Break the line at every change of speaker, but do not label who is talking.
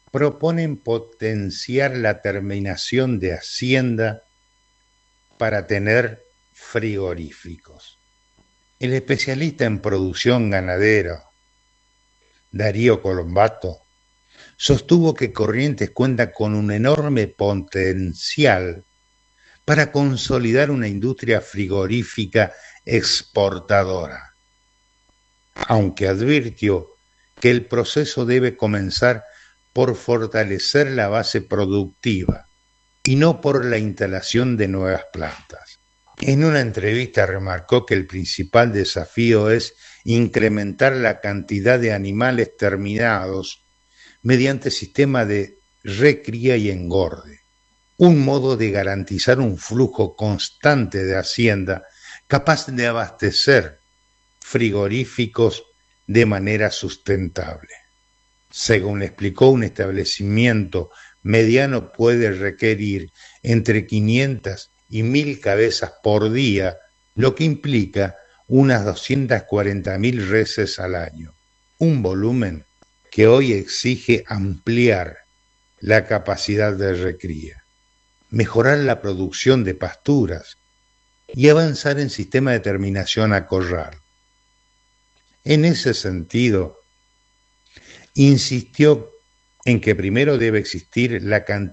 proponen potenciar la terminación de Hacienda para tener frigoríficos. El especialista en producción ganadera, Darío Colombato, sostuvo que Corrientes cuenta con un enorme potencial para consolidar una industria frigorífica exportadora, aunque advirtió que el proceso debe comenzar por fortalecer la base productiva y no por la instalación de nuevas plantas. En una entrevista remarcó que el principal desafío es incrementar la cantidad de animales terminados mediante sistema de recría y engorde, un modo de garantizar un flujo constante de hacienda capaz de abastecer frigoríficos de manera sustentable. Según explicó, un establecimiento mediano puede requerir entre 500 y 1000 cabezas por día, lo que implica unas 240.000 reses al año, un volumen que hoy exige ampliar la capacidad de recría, mejorar la producción de pasturas y avanzar en sistema de terminación a corral. En ese sentido, insistió en que primero debe existir la cantidad